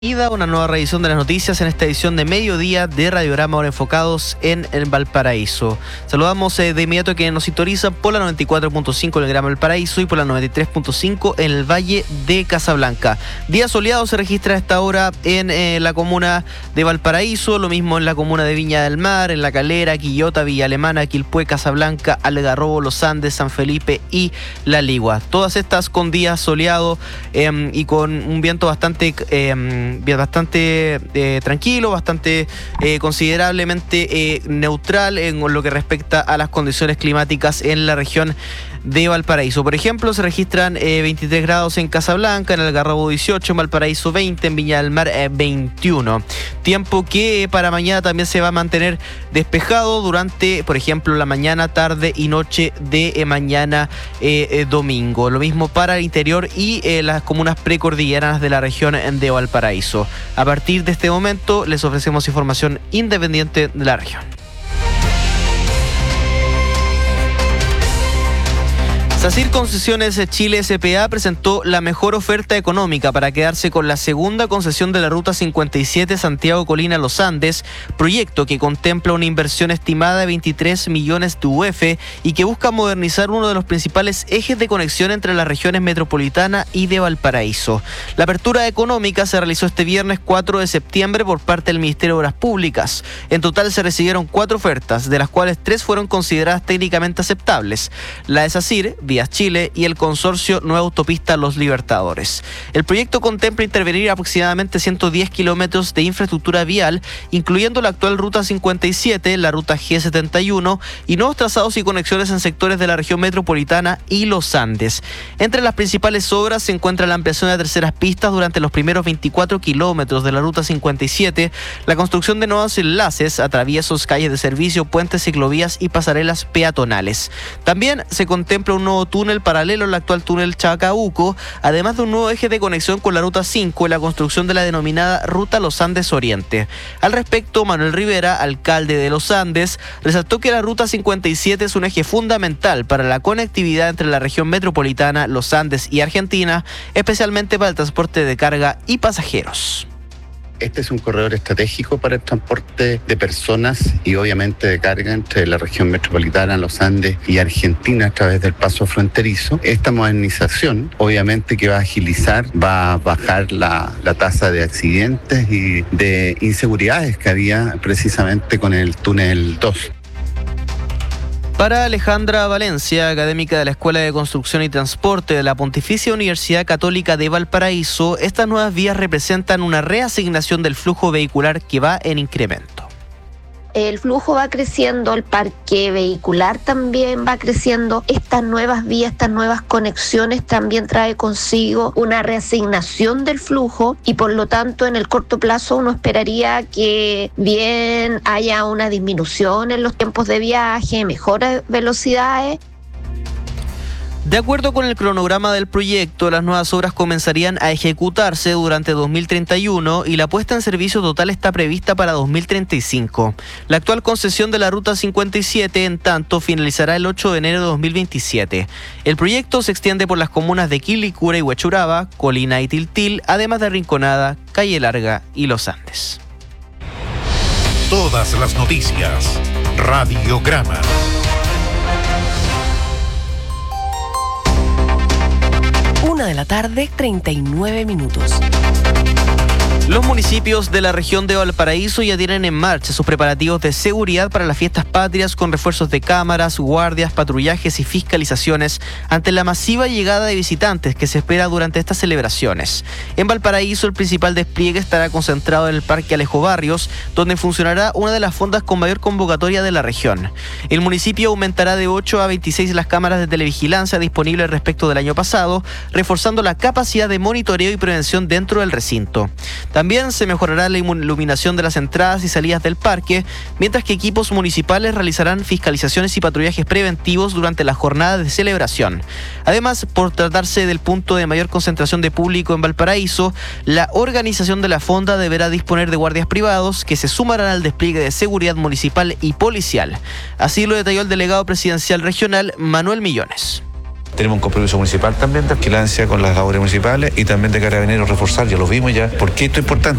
Una nueva revisión de las noticias en esta edición de mediodía de Radiograma, ahora enfocados en el Valparaíso. Saludamos de inmediato a quienes nos sintonizan por la 94.5 en el Gran Valparaíso y por la 93.5 en el Valle de Casablanca. Día soleado se registra a esta hora en la comuna de Valparaíso, lo mismo en la comuna de Viña del Mar, en La Calera, Quillota, Villa Alemana, Quilpué, Casablanca, Algarrobo, Los Andes, San Felipe y La Ligua. Todas estas con día soleado y con un viento bastante tranquilo, bastante considerablemente neutral en lo que respecta a las condiciones climáticas en la región de Valparaíso. Por ejemplo, se registran 23 grados en Casablanca, en Algarrobo 18, en Valparaíso 20, en Viña del Mar 21. Tiempo que para mañana también se va a mantener despejado durante, por ejemplo, la mañana, tarde y noche de mañana domingo. Lo mismo para el interior y las comunas precordilleranas de la región de Valparaíso. A partir de este momento les ofrecemos información independiente de la región. SACIR Concesiones Chile S.p.A. presentó la mejor oferta económica para quedarse con la segunda concesión de la Ruta 57 Santiago-Colina-Los Andes, proyecto que contempla una inversión estimada de 23 millones de UF y que busca modernizar uno de los principales ejes de conexión entre las regiones metropolitana y de Valparaíso. La apertura económica se realizó este viernes 4 de septiembre por parte del Ministerio de Obras Públicas. En total se recibieron 4 ofertas, de las cuales 3 fueron consideradas técnicamente aceptables. La de SACIR, Vías Chile y el consorcio Nueva Autopista Los Libertadores. El proyecto contempla intervenir aproximadamente 110 kilómetros de infraestructura vial, incluyendo la actual Ruta 57, la Ruta G71 y nuevos trazados y conexiones en sectores de la región metropolitana y Los Andes. Entre las principales obras se encuentra la ampliación de terceras pistas durante los primeros 24 kilómetros de la Ruta 57, la construcción de nuevos enlaces, atraviesos, calles de servicio, puentes, ciclovías y pasarelas peatonales. También se contempla un nuevo túnel paralelo al actual túnel Chacabuco, además de un nuevo eje de conexión con la Ruta 5 y la construcción de la denominada Ruta Los Andes Oriente. Al respecto, Manuel Rivera, alcalde de Los Andes, resaltó que la Ruta 57 es un eje fundamental para la conectividad entre la región metropolitana, Los Andes y Argentina, especialmente para el transporte de carga y pasajeros. Este es un corredor estratégico para el transporte de personas y obviamente de carga entre la región metropolitana, Los Andes y Argentina a través del paso fronterizo. Esta modernización obviamente que va a agilizar, va a bajar la tasa de accidentes y de inseguridades que había precisamente con el túnel 2. Para Alejandra Valencia, académica de la Escuela de Construcción y Transporte de la Pontificia Universidad Católica de Valparaíso, estas nuevas vías representan una reasignación del flujo vehicular que va en incremento. El flujo va creciendo, el parque vehicular también va creciendo. Estas nuevas vías, estas nuevas conexiones también trae consigo una reasignación del flujo y por lo tanto en el corto plazo uno esperaría que bien haya una disminución en los tiempos de viaje, mejores velocidades. De acuerdo con el cronograma del proyecto, las nuevas obras comenzarían a ejecutarse durante 2031 y la puesta en servicio total está prevista para 2035. La actual concesión de la Ruta 57, en tanto, finalizará el 8 de enero de 2027. El proyecto se extiende por las comunas de Quilicura y Huechuraba, Colina y Tiltil, además de Rinconada, Calle Larga y Los Andes. Todas las noticias. Radiograma. 1:39 p.m. Los municipios de la región de Valparaíso ya tienen en marcha sus preparativos de seguridad para las fiestas patrias con refuerzos de cámaras, guardias, patrullajes y fiscalizaciones ante la masiva llegada de visitantes que se espera durante estas celebraciones. En Valparaíso el principal despliegue estará concentrado en el Parque Alejo Barrios, donde funcionará una de las fondas con mayor convocatoria de la región. El municipio aumentará de 8 a 26 las cámaras de televigilancia disponibles respecto del año pasado, reforzando la capacidad de monitoreo y prevención dentro del recinto. También se mejorará la iluminación de las entradas y salidas del parque, mientras que equipos municipales realizarán fiscalizaciones y patrullajes preventivos durante las jornadas de celebración. Además, por tratarse del punto de mayor concentración de público en Valparaíso, la organización de la fonda deberá disponer de guardias privados que se sumarán al despliegue de seguridad municipal y policial. Así lo detalló el delegado presidencial regional Manuel Millones. Tenemos un compromiso municipal también de vigilancia con las labores municipales y también de Carabineros reforzar, ya lo vimos ya. ¿Por qué esto es importante?